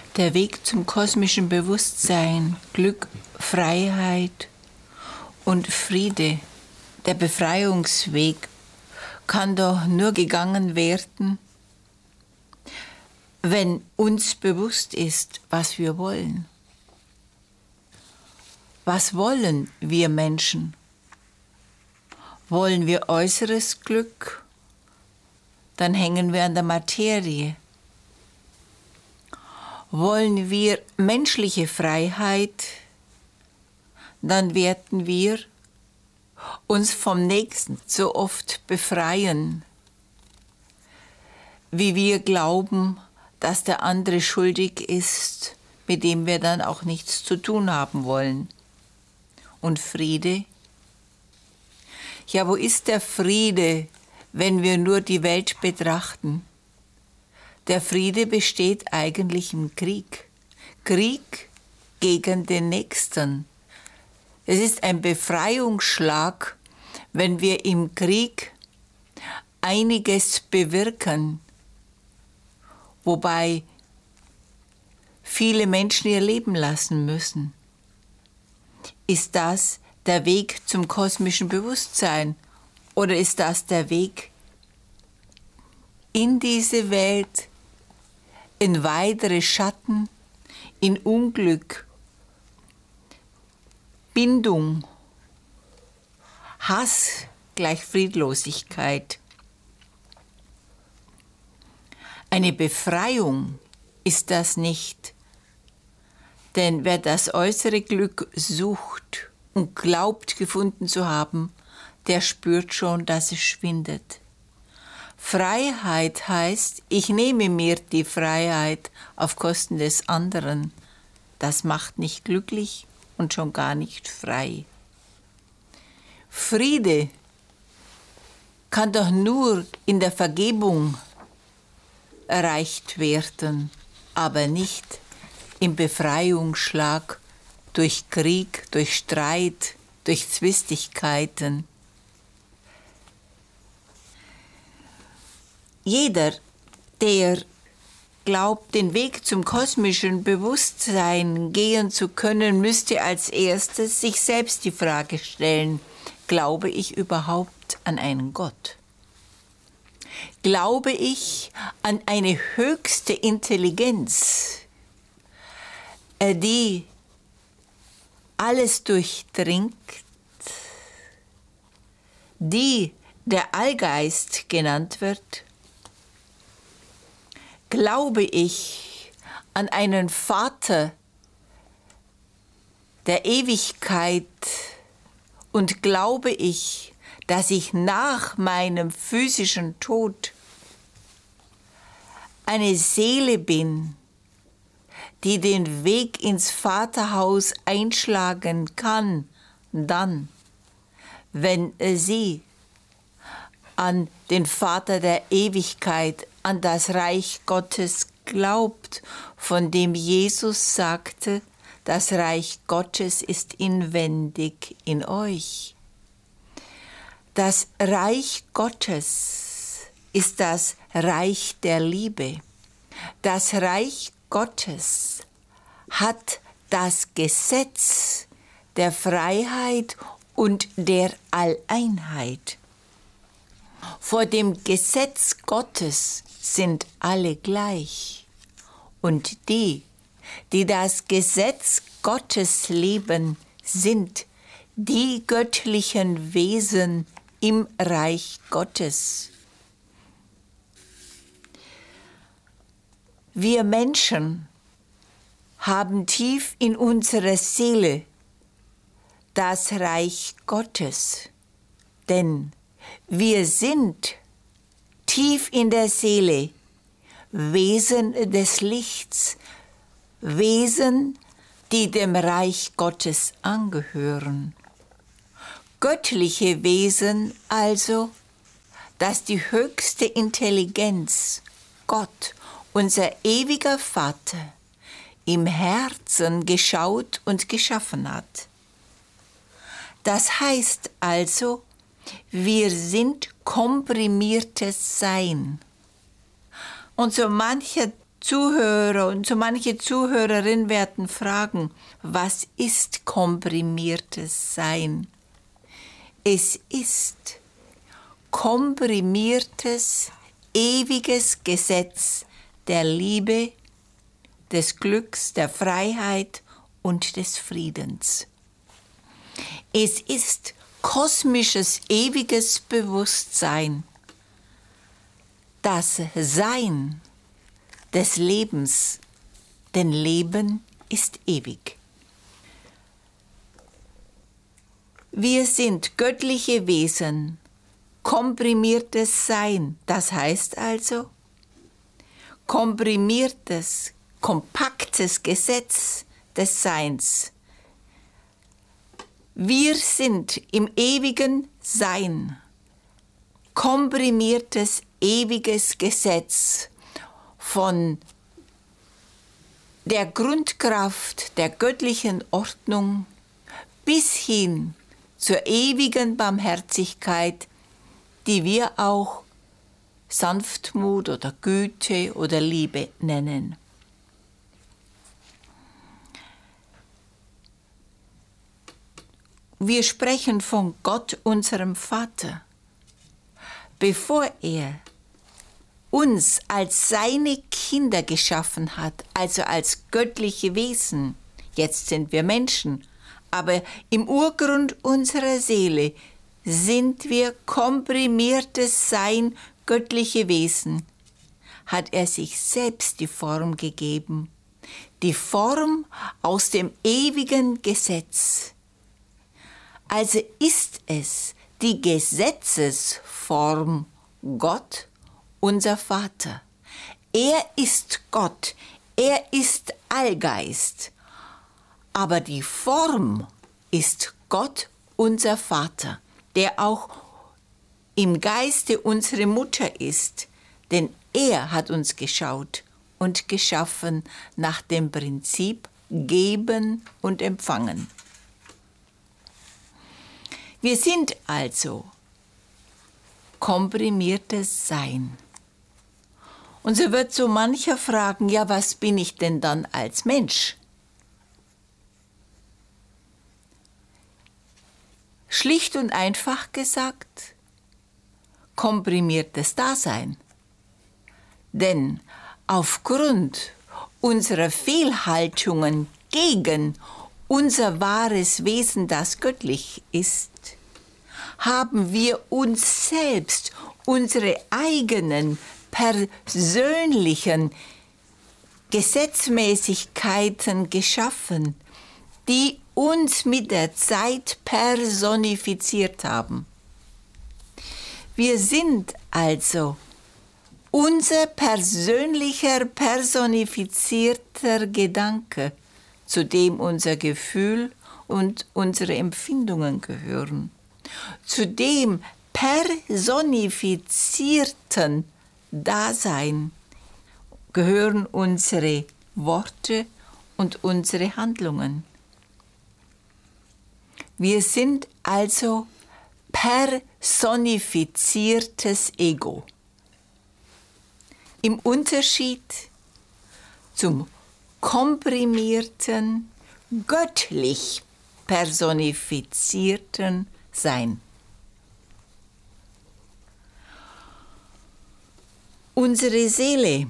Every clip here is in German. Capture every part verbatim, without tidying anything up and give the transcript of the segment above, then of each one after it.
Der Weg zum kosmischen Bewusstsein, Glück, Freiheit und Friede, der Befreiungsweg, kann doch nur gegangen werden, wenn uns bewusst ist, was wir wollen. Was wollen wir Menschen? Wollen wir äußeres Glück? Dann hängen wir an der Materie. Wollen wir menschliche Freiheit? Dann werden wir uns vom Nächsten so oft befreien, wie wir glauben, dass der andere schuldig ist, mit dem wir dann auch nichts zu tun haben wollen. Und Friede? Ja, wo ist der Friede, wenn wir nur die Welt betrachten? Der Friede besteht eigentlich im Krieg. Krieg gegen den Nächsten. Es ist ein Befreiungsschlag, wenn wir im Krieg einiges bewirken, wobei viele Menschen ihr Leben lassen müssen. Ist das der Weg zum kosmischen Bewusstsein oder ist das der Weg in diese Welt, in weitere Schatten, in Unglück, Bindung, Hass gleich Friedlosigkeit? Eine Befreiung ist das nicht, denn wer das äußere Glück sucht und glaubt gefunden zu haben, der spürt schon, dass es schwindet. Freiheit heißt, ich nehme mir die Freiheit auf Kosten des anderen. Das macht nicht glücklich und schon gar nicht frei. Friede kann doch nur in der Vergebung erreicht werden, aber nicht im Befreiungsschlag durch Krieg, durch Streit, durch Zwistigkeiten. Jeder, der glaubt, den Weg zum kosmischen Bewusstsein gehen zu können, müsste als erstes sich selbst die Frage stellen: Glaube ich überhaupt an einen Gott? Glaube ich an eine höchste Intelligenz, die alles durchdringt, die der Allgeist genannt wird? Glaube ich an einen Vater der Ewigkeit und glaube ich, dass ich nach meinem physischen Tod eine Seele bin, die den Weg ins Vaterhaus einschlagen kann, dann, wenn sie an den Vater der Ewigkeit, an das Reich Gottes glaubt, von dem Jesus sagte, das Reich Gottes ist inwendig in euch. Das Reich Gottes ist das Reich der Liebe. Das Reich Gottes hat das Gesetz der Freiheit und der Alleinheit. Vor dem Gesetz Gottes sind alle gleich. Und die, die das Gesetz Gottes leben, sind die göttlichen Wesen im Reich Gottes. Wir Menschen haben tief in unserer Seele das Reich Gottes, denn wir sind tief in der Seele Wesen des Lichts, Wesen, die dem Reich Gottes angehören. Göttliche Wesen also, dass die höchste Intelligenz, Gott, unser ewiger Vater, im Herzen geschaut und geschaffen hat. Das heißt also, wir sind komprimiertes Sein. Und so mancher Zuhörer und so manche Zuhörerin werden fragen, was ist komprimiertes Sein? Es ist komprimiertes, ewiges Gesetz der Liebe, des Glücks, der Freiheit und des Friedens. Es ist kosmisches, ewiges Bewusstsein, das Sein des Lebens, denn Leben ist ewig. Wir sind göttliche Wesen, komprimiertes Sein, das heißt also komprimiertes, kompaktes Gesetz des Seins. Wir sind im ewigen Sein, komprimiertes, ewiges Gesetz von der Grundkraft der göttlichen Ordnung bis hin zur ewigen Barmherzigkeit, die wir auch Sanftmut oder Güte oder Liebe nennen. Wir sprechen von Gott, unserem Vater. Bevor er uns als seine Kinder geschaffen hat, also als göttliche Wesen, jetzt sind wir Menschen, aber im Urgrund unserer Seele sind wir komprimiertes Sein, göttliche Wesen, hat er sich selbst die Form gegeben, die Form aus dem ewigen Gesetz. Also ist es die Gesetzesform Gott, unser Vater. Er ist Gott, er ist Allgeist, aber die Form ist Gott, unser Vater, der auch im Geiste unsere Mutter ist, denn er hat uns geschaut und geschaffen nach dem Prinzip Geben und Empfangen. Wir sind also komprimiertes Sein. Und so wird so mancher fragen, ja, was bin ich denn dann als Mensch? Schlicht und einfach gesagt, komprimiertes Dasein. Denn aufgrund unserer Fehlhaltungen gegen unser wahres Wesen, das göttlich ist, haben wir uns selbst, unsere eigenen persönlichen Gesetzmäßigkeiten geschaffen, die uns mit der Zeit personifiziert haben. Wir sind also unser persönlicher, personifizierter Gedanke, zu dem unser Gefühl und unsere Empfindungen gehören. Zu dem personifizierten Dasein gehören unsere Worte und unsere Handlungen. Wir sind also personifiziertes Ego. Im Unterschied zum komprimierten, göttlich personifizierten Sein. Unsere Seele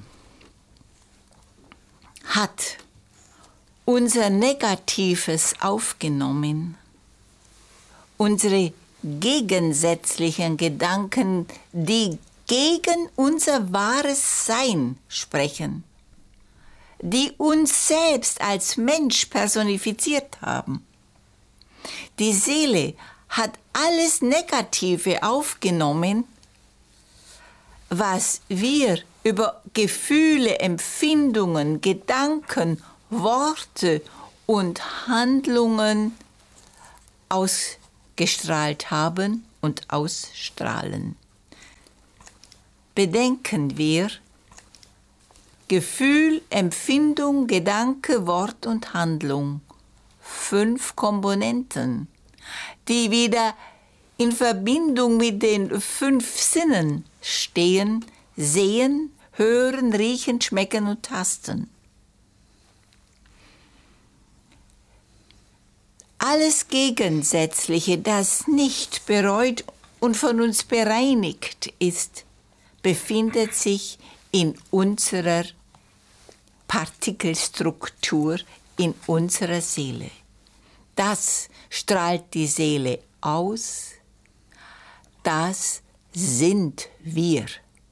hat unser Negatives aufgenommen, unsere gegensätzlichen Gedanken, die gegen unser wahres Sein sprechen, die uns selbst als Mensch personifiziert haben. Die Seele hat alles Negative aufgenommen, was wir über Gefühle, Empfindungen, Gedanken, Worte und Handlungen ausgestrahlt haben und ausstrahlen. Bedenken wir, Gefühl, Empfindung, Gedanke, Wort und Handlung. Fünf Komponenten, die wieder in Verbindung mit den fünf Sinnen stehen: Sehen, hören, riechen, schmecken und tasten. Alles Gegensätzliche, das nicht bereut und von uns bereinigt ist, befindet sich in unserer Partikelstruktur, in unserer Seele. Das strahlt die Seele aus, das sind wir.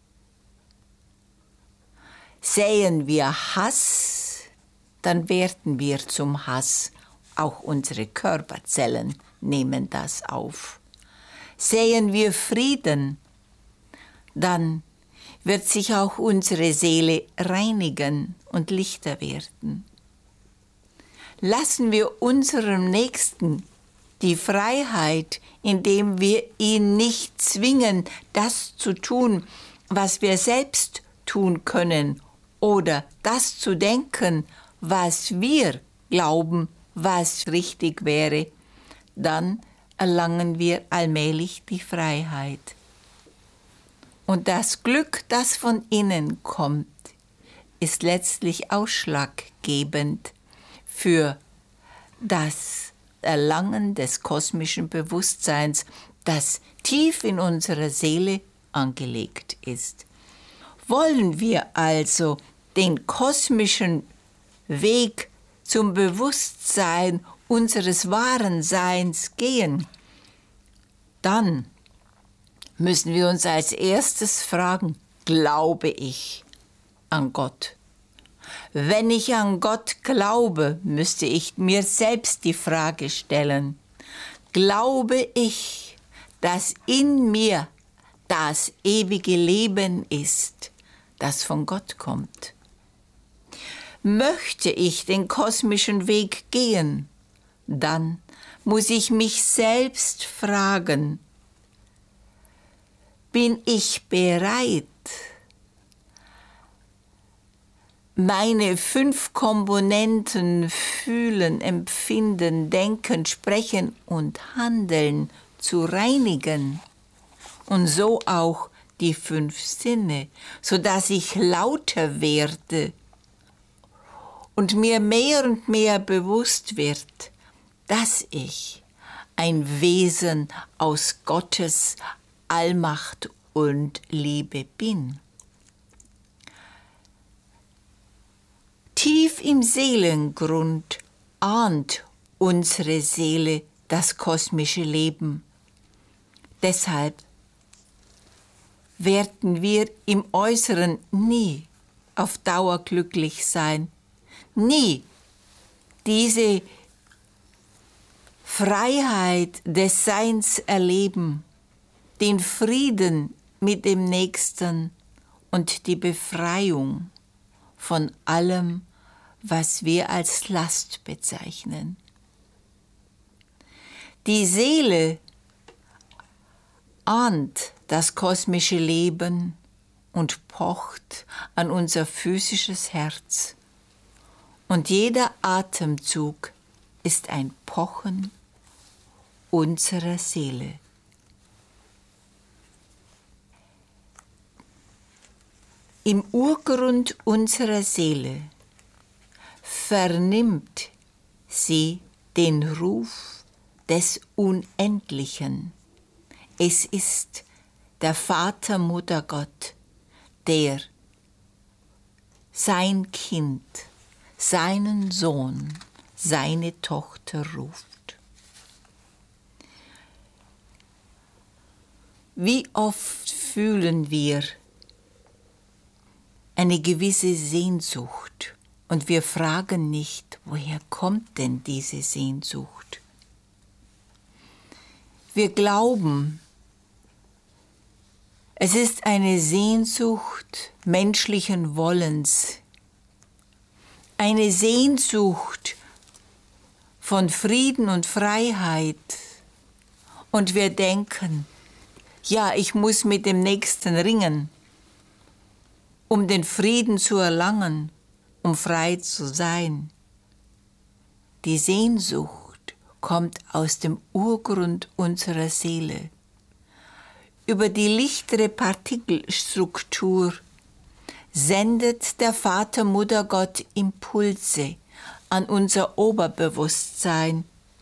Säen wir Hass, dann werden wir zum Hass. Auch unsere Körperzellen nehmen das auf. Säen wir Frieden, dann wird sich auch unsere Seele reinigen und lichter werden. Lassen wir unserem Nächsten die Freiheit, indem wir ihn nicht zwingen, das zu tun, was wir selbst tun können, oder das zu denken, was wir glauben, was richtig wäre, dann erlangen wir allmählich die Freiheit. Und das Glück, das von innen kommt, ist letztlich ausschlaggebend für das Erlangen des kosmischen Bewusstseins, das tief in unserer Seele angelegt ist. Wollen wir also den kosmischen Weg zum Bewusstsein unseres wahren Seins gehen, dann müssen wir uns als erstes fragen, glaube ich an Gott? Wenn ich an Gott glaube, müsste ich mir selbst die Frage stellen, glaube ich, dass in mir das ewige Leben ist, das von Gott kommt? Möchte ich den kosmischen Weg gehen, dann muss ich mich selbst fragen, bin ich bereit, meine fünf Komponenten fühlen, empfinden, denken, sprechen und handeln zu reinigen und so auch die fünf Sinne, sodass ich lauter werde und mir mehr und mehr bewusst wird, dass ich ein Wesen aus Gottes Allmacht und Liebe bin. Tief im Seelengrund ahnt unsere Seele das kosmische Leben. Deshalb werden wir im Äußeren nie auf Dauer glücklich sein, nie diese Freiheit des Seins erleben, den Frieden mit dem Nächsten und die Befreiung von allem, was wir als Last bezeichnen. Die Seele ahnt das kosmische Leben und pocht an unser physisches Herz. Und jeder Atemzug ist ein Pochen unserer Seele. Im Urgrund unserer Seele vernimmt sie den Ruf des Unendlichen. Es ist der Vater, Mutter Gott, der sein Kind, seinen Sohn, seine Tochter ruft. Wie oft fühlen wir eine gewisse Sehnsucht und wir fragen nicht, woher kommt denn diese Sehnsucht? Wir glauben, es ist eine Sehnsucht menschlichen Wollens, eine Sehnsucht von Frieden und Freiheit. Und wir denken, ja, ich muss mit dem Nächsten ringen, um den Frieden zu erlangen, um frei zu sein. Die Sehnsucht kommt aus dem Urgrund unserer Seele. Über die lichtere Partikelstruktur sendet der Vater, Mutter Gott Impulse an unser Oberbewusstsein.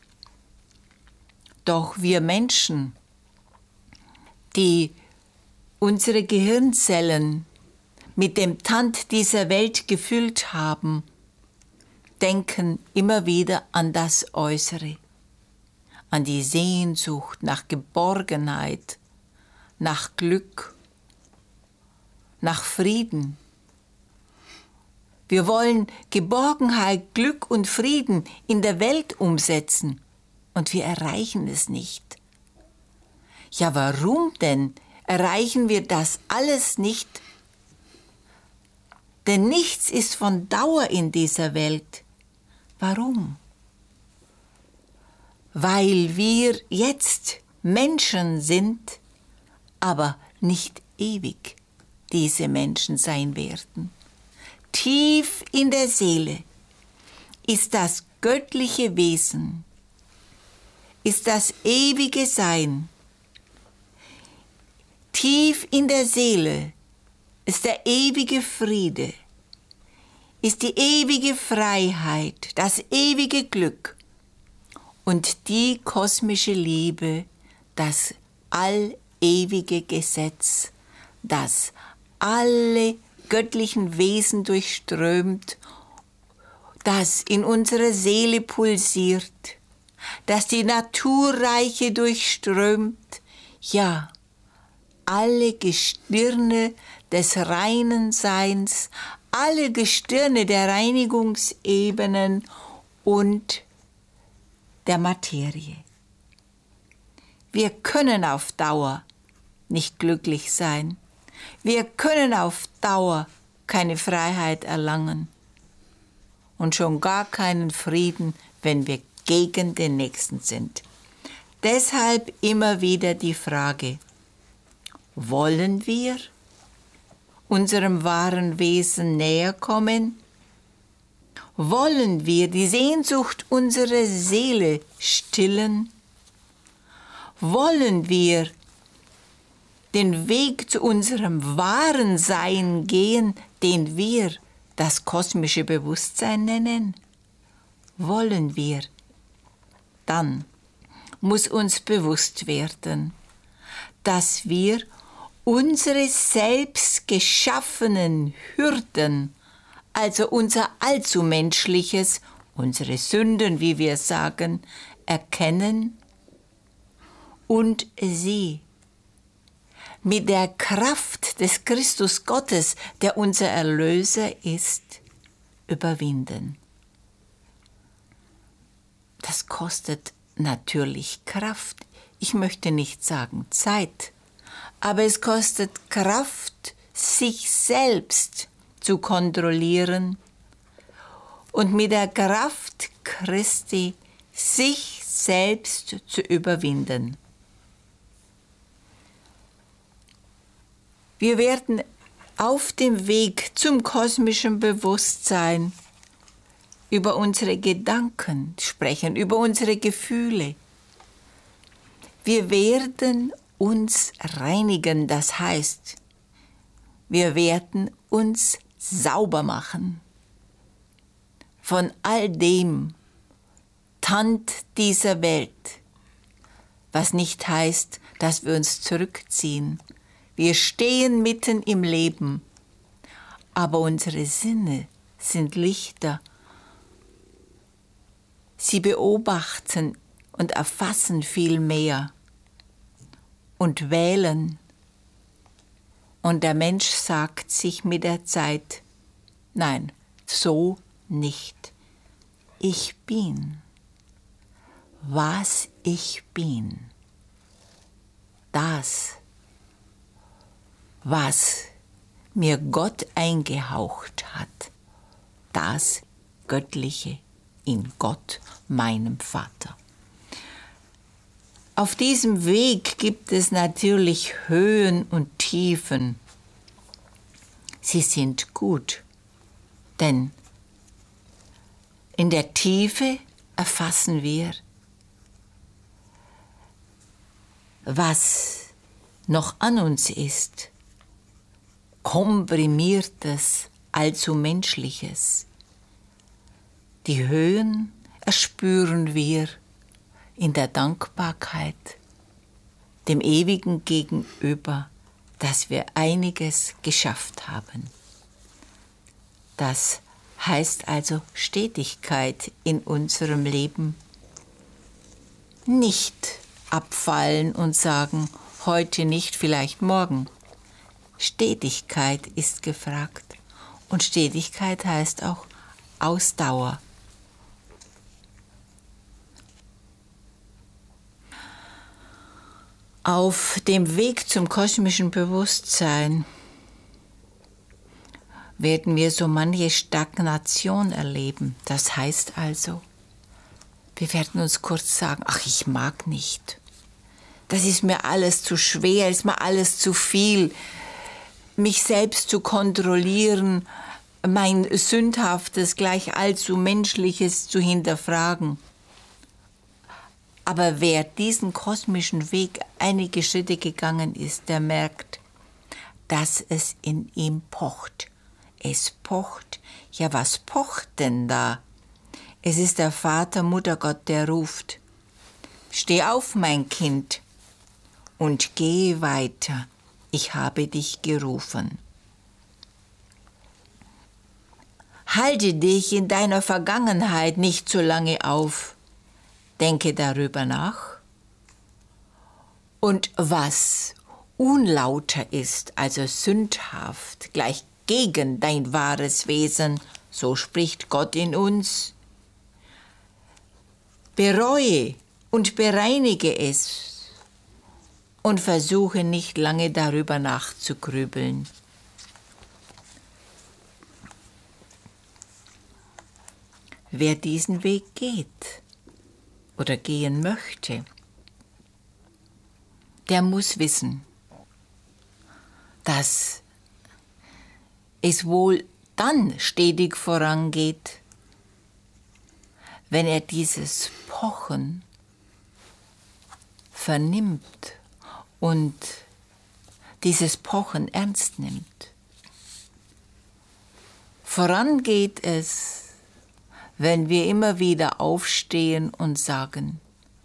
Doch wir Menschen, die unsere Gehirnzellen mit dem Tand dieser Welt gefüllt haben, denken immer wieder an das Äußere, an die Sehnsucht nach Geborgenheit, nach Glück, nach Frieden. Wir wollen Geborgenheit, Glück und Frieden in der Welt umsetzen und wir erreichen es nicht. Ja, warum denn erreichen wir das alles nicht? Denn nichts ist von Dauer in dieser Welt. Warum? Weil wir jetzt Menschen sind, aber nicht ewig diese Menschen sein werden. Tief in der Seele ist das göttliche Wesen, ist das ewige Sein. Tief in der Seele ist der ewige Friede, ist die ewige Freiheit, das ewige Glück und die kosmische Liebe, das allewige Gesetz, das alle göttlichen Wesen durchströmt, das in unserer Seele pulsiert, das die Naturreiche durchströmt, ja, alle Gestirne des reinen Seins, alle Gestirne der Reinigungsebenen und der Materie. Wir können auf Dauer nicht glücklich sein. Wir können auf Dauer keine Freiheit erlangen und schon gar keinen Frieden, wenn wir gegen den Nächsten sind. Deshalb immer wieder die Frage: Wollen wir unserem wahren Wesen näher kommen? Wollen wir die Sehnsucht unserer Seele stillen? Wollen wir den Weg zu unserem wahren Sein gehen, den wir das kosmische Bewusstsein nennen? Wollen wir? Dann muss uns bewusst werden, dass wir unsere selbst geschaffenen Hürden, also unser allzu menschliches, unsere Sünden, wie wir sagen, erkennen und sie mit der Kraft des Christus Gottes, der unser Erlöser ist, überwinden. Das kostet natürlich Kraft. Ich möchte nicht sagen Zeit, aber es kostet Kraft, sich selbst zu kontrollieren und mit der Kraft Christi sich selbst zu überwinden. Wir werden auf dem Weg zum kosmischen Bewusstsein über unsere Gedanken sprechen, über unsere Gefühle. Wir werden uns reinigen, das heißt, wir werden uns sauber machen von all dem Tand dieser Welt, was nicht heißt, dass wir uns zurückziehen. Wir stehen mitten im Leben, aber unsere Sinne sind Lichter. Sie beobachten und erfassen viel mehr und wählen. Und der Mensch sagt sich mit der Zeit: Nein, so nicht. Ich bin, was ich bin. Das, was mir Gott eingehaucht hat, das Göttliche in Gott, meinem Vater. Auf diesem Weg gibt es natürlich Höhen und Tiefen. Sie sind gut, denn in der Tiefe erfassen wir, was noch an uns ist. Komprimiertes, allzu Menschliches. Die Höhen erspüren wir in der Dankbarkeit, dem Ewigen gegenüber, dass wir einiges geschafft haben. Das heißt also Stetigkeit in unserem Leben. Nicht abfallen und sagen, heute nicht, vielleicht morgen. Stetigkeit ist gefragt. Und Stetigkeit heißt auch Ausdauer. Auf dem Weg zum kosmischen Bewusstsein werden wir so manche Stagnation erleben. Das heißt also, wir werden uns kurz sagen, ach, ich mag nicht. Das ist mir alles zu schwer, ist mir alles zu viel. Mich selbst zu kontrollieren, mein Sündhaftes gleich allzu Menschliches zu hinterfragen. Aber wer diesen kosmischen Weg einige Schritte gegangen ist, der merkt, dass es in ihm pocht. Es pocht. Ja, was pocht denn da? Es ist der Vater, Muttergott, der ruft. Steh auf, mein Kind, und geh weiter. Ich habe dich gerufen. Halte dich in deiner Vergangenheit nicht so lange auf. Denke darüber nach. Und was unlauter ist, also sündhaft, gleich gegen dein wahres Wesen, so spricht Gott in uns. Bereue und bereinige es und versuche nicht lange darüber nachzugrübeln. Wer diesen Weg geht oder gehen möchte, der muss wissen, dass es wohl dann stetig vorangeht, wenn er dieses Pochen vernimmt und dieses Pochen ernst nimmt. Voran geht es, wenn wir immer wieder aufstehen und sagen,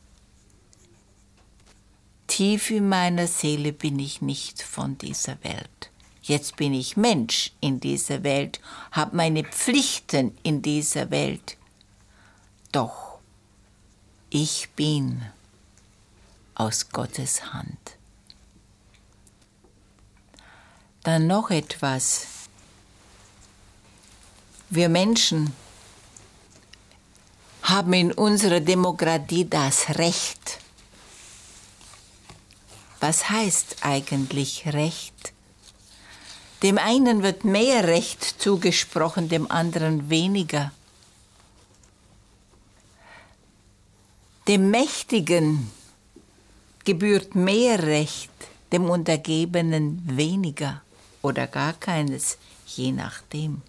tief in meiner Seele bin ich nicht von dieser Welt. Jetzt bin ich Mensch in dieser Welt, habe meine Pflichten in dieser Welt. Doch ich bin aus Gottes Hand. Dann noch etwas. Wir Menschen haben in unserer Demokratie das Recht. Was heißt eigentlich Recht? Dem einen wird mehr Recht zugesprochen, dem anderen weniger. Dem Mächtigen gebührt mehr Recht, dem Untergebenen weniger oder gar keines, je nachdem.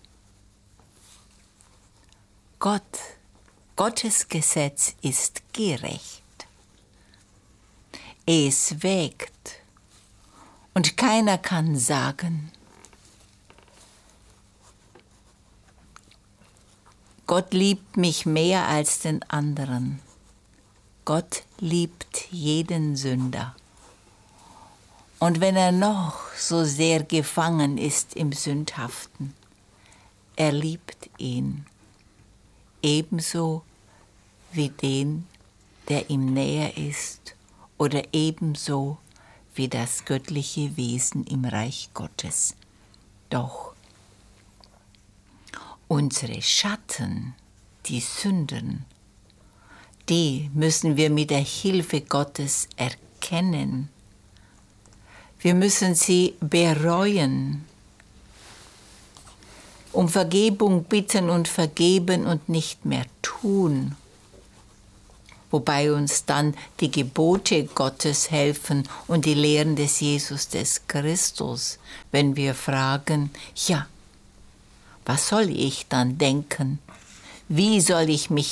Gott, Gottes Gesetz ist gerecht. Es wägt und keiner kann sagen, Gott liebt mich mehr als den anderen. Gott liebt jeden Sünder. Und wenn er noch so sehr gefangen ist im Sündhaften, er liebt ihn ebenso wie den, der ihm näher ist, oder ebenso wie das göttliche Wesen im Reich Gottes. Doch unsere Schatten, die Sünden, die müssen wir mit der Hilfe Gottes erkennen. Wir müssen sie bereuen, um Vergebung bitten und vergeben und nicht mehr tun. Wobei uns dann die Gebote Gottes helfen und die Lehren des Jesus des Christus, wenn wir fragen, ja, was soll ich dann denken? Wie soll ich mich